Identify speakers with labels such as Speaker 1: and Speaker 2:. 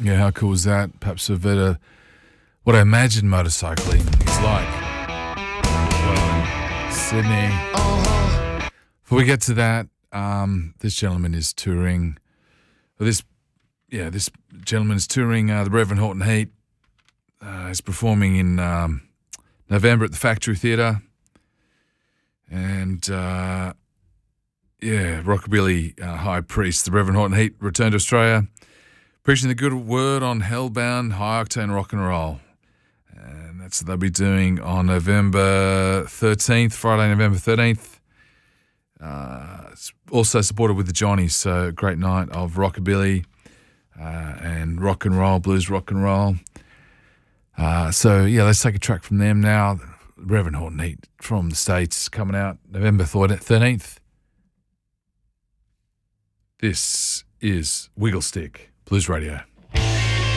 Speaker 1: Yeah, how cool is that? Perhaps a bit of what I imagine motorcycling is like. Well, in Sydney. Before we get to that, this gentleman is touring. This gentleman is touring the Reverend Horton Heat. He's performing in November at the Factory Theatre. And, Rockabilly High Priest, the Reverend Horton Heat, returned to Australia, preaching the good word on hellbound, high-octane rock and roll. And that's what they'll be doing on November 13th, Friday, November 13th. It's also supported with the Johnnies, so great night of rockabilly and rock and roll, blues rock and roll. Let's take a track from them now. Reverend Horton Heat from the States coming out November 13th. This is Wiggle Stick Blues Radio.